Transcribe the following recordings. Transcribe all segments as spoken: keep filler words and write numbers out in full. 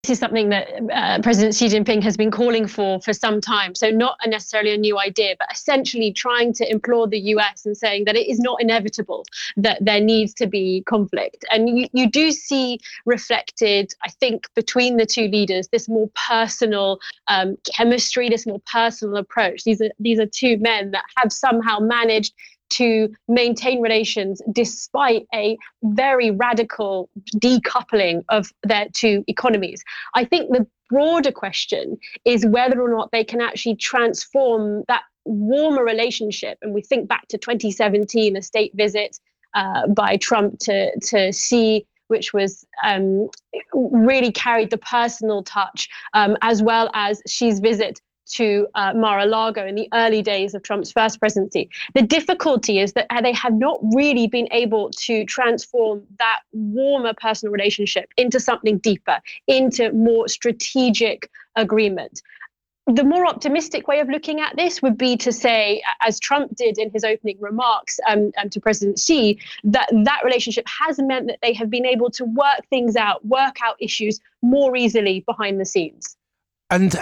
This is something that uh, President Xi Jinping has been calling for for some time. So not necessarily a new idea, but essentially trying to implore the U S and saying that it is not inevitable that there needs to be conflict. And you, you do see reflected, I think, between the two leaders, this more personal um, chemistry, this more personal approach. These are, these are two men that have somehow managed to maintain relations despite a very radical decoupling of their two economies. I think the broader question is whether or not they can actually transform that warmer relationship. And we think back to twenty seventeen, a state visit uh, by Trump to, to Xi, which was um, really carried the personal touch, um, as well as Xi's visit to uh, Mar-a-Lago in the early days of Trump's first presidency. The difficulty is that they have not really been able to transform that warmer personal relationship into something deeper, into more strategic agreement. The more optimistic way of looking at this would be to say, as Trump did in his opening remarks um, um, to President Xi, that that relationship has meant that they have been able to work things out, work out issues more easily behind the scenes. And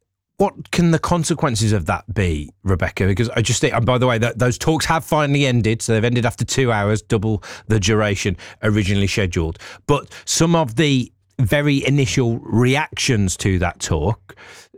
what can the consequences of that be, Rebecca? Because I just think, and by the way, that those talks have finally ended. So they've ended after two hours, double the duration originally scheduled. But some of the very initial reactions to that talk,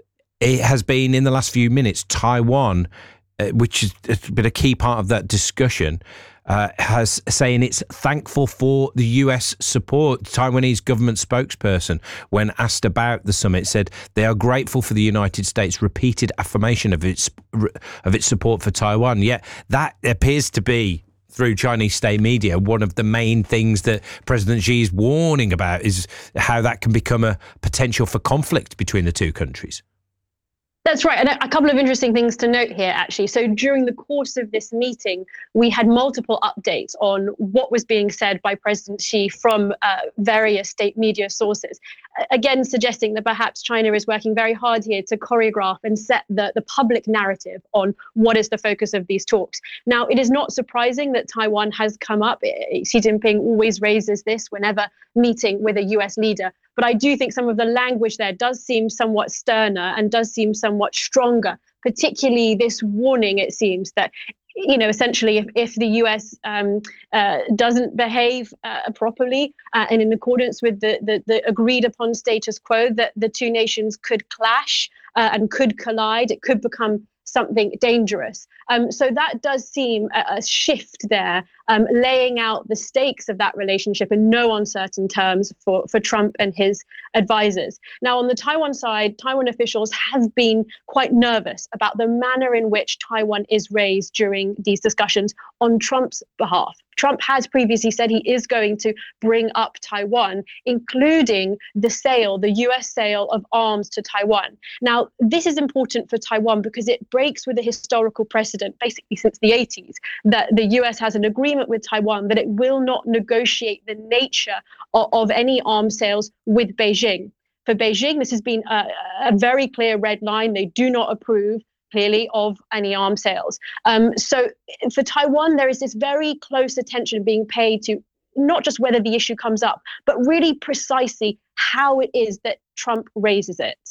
it has been in the last few minutes, Taiwan, uh, which has been a key part of that discussion, Uh, has saying it's thankful for the U S support. The Taiwanese government spokesperson, when asked about the summit, said they are grateful for the United States' repeated affirmation of its of its support for Taiwan. Yet that appears to be, through Chinese state media, one of the main things that President Xi is warning about, is how that can become a potential for conflict between the two countries. That's right. And a couple of interesting things to note here, actually. So during the course of this meeting, we had multiple updates on what was being said by President Xi from uh, various state media sources, again, suggesting that perhaps China is working very hard here to choreograph and set the, the public narrative on what is the focus of these talks. Now, it is not surprising that Taiwan has come up. Xi Jinping always raises this whenever meeting with a U S leader. But I do think some of the language there does seem somewhat sterner and does seem somewhat stronger, particularly this warning, it seems, that, you know, essentially if, if the U S um, uh, doesn't behave uh, properly uh, and in accordance with the, the, the agreed upon status quo, that the two nations could clash uh, and could collide. It could become something dangerous. Um, so that does seem a, a shift there, um, laying out the stakes of that relationship in no uncertain terms for, for Trump and his advisors. Now, on the Taiwan side, Taiwan officials have been quite nervous about the manner in which Taiwan is raised during these discussions on Trump's behalf. Trump has previously said he is going to bring up Taiwan, including the sale, the U S sale of arms to Taiwan. Now, this is important for Taiwan because it breaks with a historical precedent, basically since the eighties, that the U S has an agreement with Taiwan that it will not negotiate the nature of, of any arms sales with Beijing. For Beijing, this has been a, a very clear red line. They do not approve, clearly, of any arms sales. Um, so for Taiwan, there is this very close attention being paid to not just whether the issue comes up, but really precisely how it is that Trump raises it.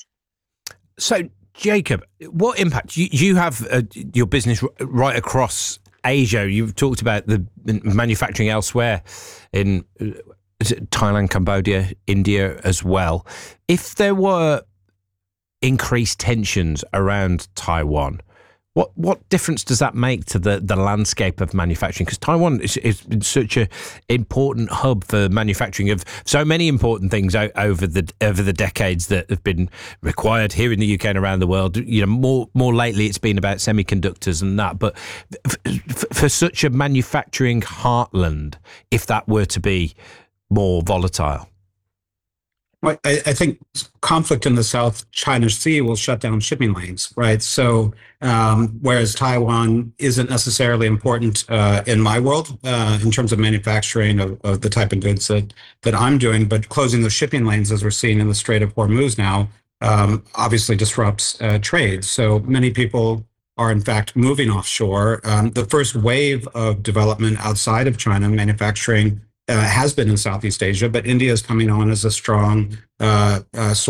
So, Jacob, what impact, you, you have uh, your business r- right across Asia. You've talked about the manufacturing elsewhere in uh, Thailand, Cambodia, India as well. If there were increased tensions around Taiwan, what what difference does that make to the, the landscape of manufacturing? Because Taiwan is, is such an important hub for manufacturing of so many important things o- over the over the decades that have been required here in the U K and around the world. You know, more more lately it's been about semiconductors and that. But f- f- for such a manufacturing heartland, if that were to be more volatile. Well, I, I think conflict in the South China Sea will shut down shipping lanes, right? So um, whereas Taiwan isn't necessarily important uh, in my world uh, in terms of manufacturing of, of the type of goods that, that I'm doing, but closing the shipping lanes, as we're seeing in the Strait of Hormuz now, um, obviously disrupts uh, trade. So many people are in fact moving offshore. Um, the first wave of development outside of China, manufacturing uh, has been in Southeast Asia, but India is coming on as a strong uh, uh,